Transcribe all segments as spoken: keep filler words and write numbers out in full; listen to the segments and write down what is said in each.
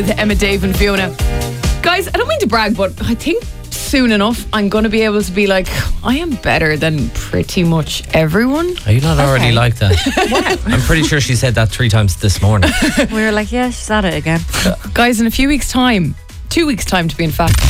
with Emma, Dave and Fiona. Guys, I don't mean to brag, but I think soon enough I'm going to be able to be like, I am better than pretty much everyone. Are you not already Okay. like that? I'm pretty sure she said that three times this morning. We were like, yeah, she's at it again. Guys, in a few weeks' time, two weeks' time to be in fact,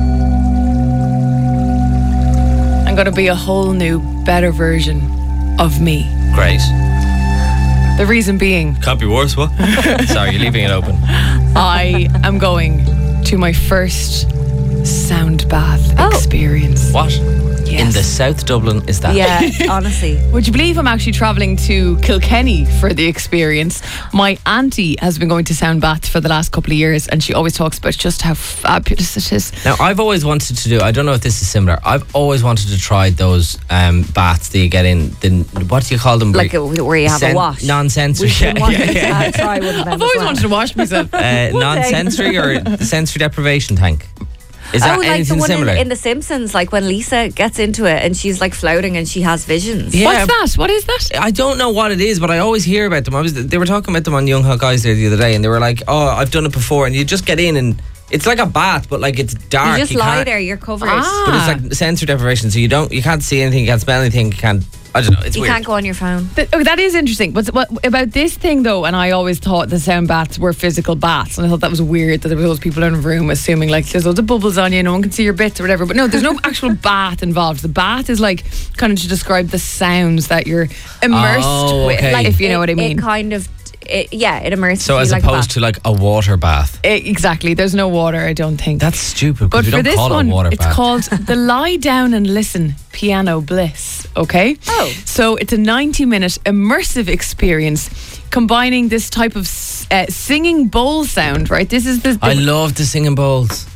I'm going to be a whole new, better version of me. Great. The reason being, Can't be worse, what? Sorry, you're leaving it open. I am going to my first sound bath Oh. experience. What? Yes. In the South Dublin is that? Yeah, honestly. Would you believe I'm actually travelling to Kilkenny for the experience? My auntie has been going to sound baths for the last couple of years, and she always talks about just how fabulous it is. Now, I've always wanted to do, I don't know if this is similar, I've always wanted to try those um, baths that you get in, the, what do you call them? Like a, where you have Sen- a wash. Non-sensory. We've been Yeah, wanting yeah, yeah. to try one of them I've as always well. wanted to wash myself. Uh, non-sensory or sensory deprivation tank? Is that Oh, like the anything one in, similar? in The Simpsons, like when Lisa gets into it and she's like floating and she has visions. Yeah. What's that? What is that? I don't know what it is, but I always hear about them. I was they were talking about them on Young Hot Guys there the other day, and they were like, "Oh, I've done it before," and you just get in and it's like a bath, but like it's dark. You just lie can't- there, you're covered. Ah. but it's like sensory deprivation, so you don't, you can't see anything, you can't smell anything, you can't. I don't know. It's You weird. can't go on your phone. Th- oh, that is interesting. But what about this thing though? And I always thought the sound baths were physical baths, and I thought that was weird that there were those people in a room assuming like there's loads of bubbles on you, no one can see your bits or whatever. But no, there's no actual bath involved. The bath is like kind of to describe the sounds that you're immersed Oh, with, okay. like, if you know it, what I mean. It kind of, it, yeah, it immerses So you as like a opposed bath. to like a water bath. Eh, exactly. There's no water, I don't think. That's stupid. But Because we for don't this call one, it a water it's bath. called the Lie Down and Listen Piano Bliss. Okay. Oh. So it's a ninety-minute immersive experience combining this type of s- uh, singing bowl sound. Right. This is the. the I love the singing bowls.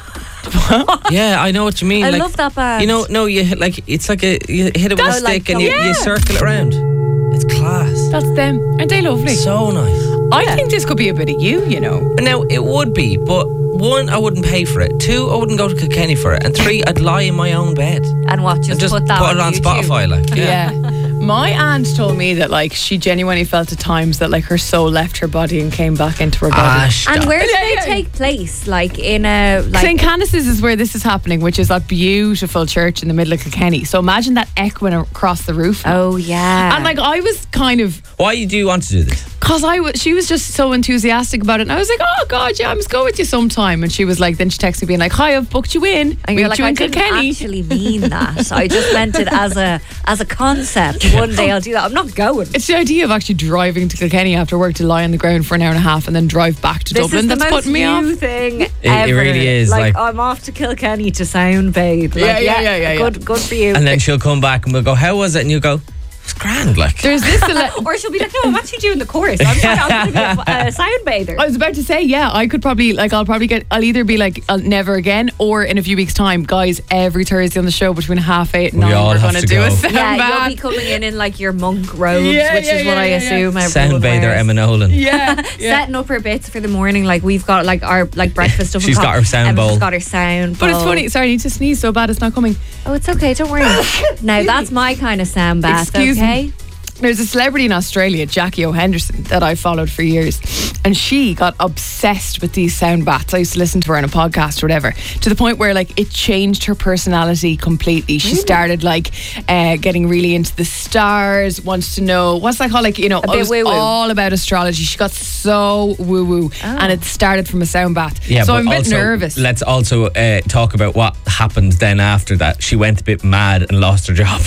Yeah, I know what you mean. I like, love that band. You know, no, you hit like it's like a you hit it with a That's stick like and you, the- you circle it around. It's class. That's them. Aren't they lovely? So nice. I think this could be a bit of you. You know. Now it would be, but one, I wouldn't pay for it. Two, I wouldn't go to Kilkenny for it. And three, I'd lie in my own bed And what? Just, and just put that put on it on YouTube. Spotify. Like, yeah. Yeah. My aunt told me that like she genuinely felt at times that like her soul left her body and came back into her body. Ah, stop. And where do Yeah, they yeah. take place? Like in a like Saint Canice's is where this is happening, which is that beautiful church in the middle of Kilkenny. So imagine that echoing across the roof. Oh yeah. And like I was kind of, Why do you want to do this? cause I was, she was just so enthusiastic about it, and I was like, oh god, yeah, I must go with you sometime. And she was like, then she texted me being like, hi, I've booked you in. and Meet you're like, you I in didn't Kilkenny. actually mean that. I just meant it as a as a concept. One day I'll do that. I'm not going. It's the idea of actually driving to Kilkenny after work to lie on the ground for an hour and a half and then drive back to This Dublin. is the That's most putting me off. new thing it ever. really is, Like, like- I'm off to Kilkenny to sound bathe. Like, Yeah, yeah, yeah, yeah, Good, good for you. And then she'll come back and we'll go, how was it? And you go, it's grand. Like, There's this. ele- or she'll be like, no, I'm actually doing the chorus. I'm, trying, I'm going to be a, a sound bather. I was about to say, yeah, I could probably, like, I'll probably get, I'll either be like, I'll never again, or in a few weeks' time, guys, every Thursday on the show between half eight and We nine, all we're have going to do go. a sound Yeah, bath. you'll be coming in in like your monk robes, Yeah, which yeah, is what yeah, I yeah, assume everyone sound bather wears. Emma Nolan. Yeah, yeah. Setting up her bits for the morning, like we've got like our like breakfast stuff. She's got her sound Emma's bowl. got her sound But it's bowl. funny, sorry, I need to sneeze so bad it's not coming. Oh, it's okay. Don't worry. Now that's my kind of sound bath. Excuse me. okay. There's a celebrity in Australia, Jackie O'Henderson, that I followed for years, and she got obsessed with these sound baths. I used to listen to her on a podcast or whatever, to the point where like it changed her personality completely. She started like uh, getting really into the stars, wants to know what's that called, like, you know, A it bit was woo-woo. all about astrology. She got so woo woo, and it started from a sound bath. Yeah, so but I'm a bit also, nervous. Let's also uh, talk about what happened then after that. She went a bit mad and lost her job.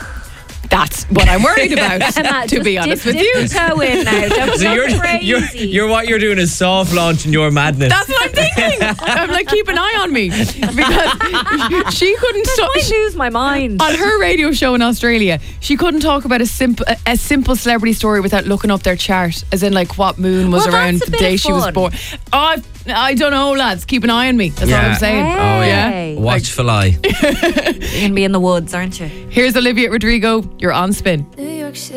That's what I'm worried about, Emma, to just be honest dip, with dip you. your toe in now. Don't So go you're, crazy. you're, you're what you're doing is soft launching your madness. That's what I'm thinking. I'm like, keep an eye on me, because she couldn't I stop. might lose my mind. On her radio show in Australia, she couldn't talk about a simple a, a simple celebrity story without looking up their chart, as in like what moon was Well, around that's a the bit day of she was fun. born. Oh, I, I don't know, lads. Keep an eye on me. That's Yeah. all I'm saying. Oh yeah, Hey. watchful eye. You're gonna be in the woods, aren't you? Here's Olivia Rodrigo. You're on Spin. New York City.